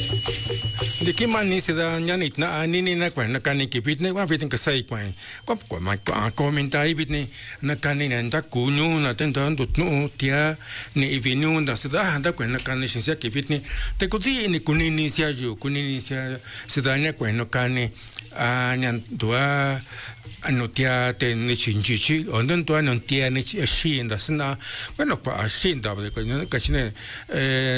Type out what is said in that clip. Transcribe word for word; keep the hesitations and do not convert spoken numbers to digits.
de que man ni se da ya ni na ni ni na kwen na kan ni ki bit ne wa bit ka sai kwen ko ko ma ko comentai bit ni na kan ni na ku nu na ten dan dut nu tia ni i vinu da se da da kwen na kan ni sia ki bit ni te ko ti ni ku ni ni sia ju ku ni ni sia se da ne kwen no kan ni a nyan tua ano tia te ni chin chi chi on den tua non tia ni shi da sna bueno pa shi da ko ka chine eh